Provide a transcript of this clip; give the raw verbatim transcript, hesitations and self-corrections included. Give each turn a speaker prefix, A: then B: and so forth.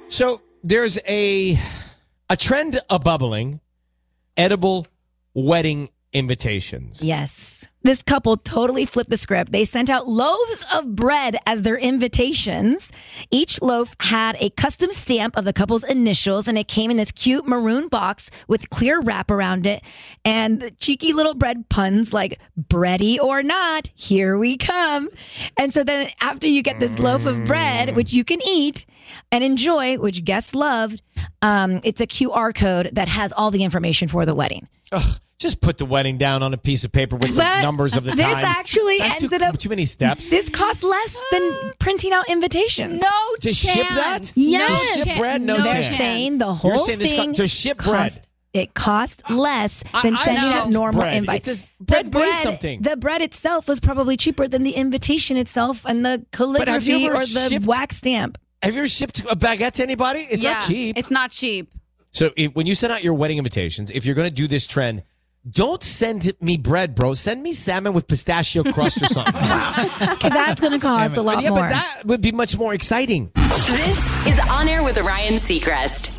A: So there's a a trend of bubbling edible wedding invitations.
B: Yes. This couple totally flipped the script. They sent out loaves of bread as their invitations. Each loaf had a custom stamp of the couple's initials, and it came in this cute maroon box with clear wrap around it. And the cheeky little bread puns like, bready or not, here we come. And so then after you get this loaf of bread, which you can eat and enjoy, which guests loved, um, it's a Q R code that has all the information for the wedding.
A: Ugh. Just put the wedding down on a piece of paper with
B: But
A: the numbers of the
B: this
A: time.
B: This actually
A: That's
B: ended
A: too,
B: up...
A: Too many steps.
B: This costs less than printing out invitations.
C: No
A: to
C: chance.
A: ship that?
B: Yes.
A: To ship bread? No,
C: No
B: They're
A: chance.
B: saying the whole
A: You're saying this
B: thing
A: co- to ship
B: cost,
A: bread.
B: It costs less than
A: I- I
B: sending
C: know.
B: out normal
A: bread.
B: invites.
A: It's just-
B: the
A: bread weighs
B: bread,
A: something.
B: the bread itself was probably cheaper than the invitation itself and the calligraphy
A: ever
B: or the
A: shipped-
B: wax stamp.
A: Have you ever shipped a baguette to anybody? It's
C: yeah,
A: not cheap.
C: It's not cheap.
A: So if, when you send out your wedding invitations, if you're going to do this trend, don't send me bread, bro. Send me salmon with pistachio crust or something.
B: Okay, that's going to cost a lot
A: yeah,
B: more.
A: but that would be much more exciting.
D: This is On Air with Ryan Seacrest.